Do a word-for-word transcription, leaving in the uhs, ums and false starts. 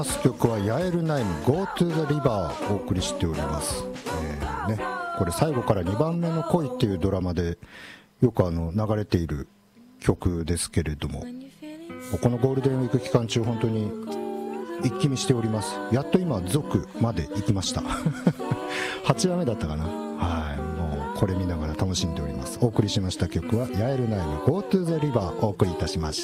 曲はヤエルナイム Go to the River をお送りしております、えーね、これ最後からにばんめの恋っていうドラマでよくあの流れている曲ですけれども、このゴールデンウィーク期間中本当に一気見しております。やっと今続まで行きましたはちわめだったかな。はい、もうこれ見ながら楽しんでおります。お送りしました曲はヤエルナイム Go to the River お送りいたしました。